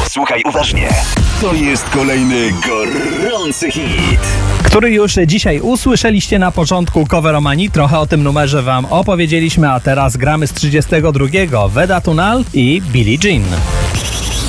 Słuchaj uważnie. To jest kolejny gorący hit, który już dzisiaj usłyszeliście na początku Coveromanii. Trochę o tym numerze wam opowiedzieliśmy, a teraz gramy z 32. Veda Tunal i Billie Jean.